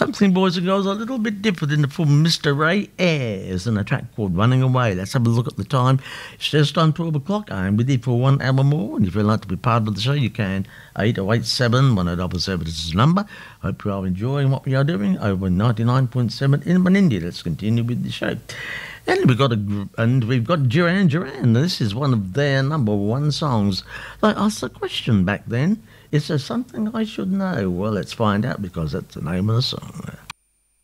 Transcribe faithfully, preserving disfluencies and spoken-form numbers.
something, boys and girls, a little bit different in the form Mister Ray Ayres and a track called Running Away. Let's have a look at the time. It's just on twelve o'clock. I'm with you for one hour more, and if you'd like to be part of the show, you can. eight oh eight seven, one oh seven seven is the number. Hope you are enjoying what we are doing over ninety-nine point seven in India. Let's continue with the show. And we've got a, and we've got Duran Duran. This is one of their number one songs. I asked a question back then. Is there something I should know? Well, let's find out, because that's the name of the song.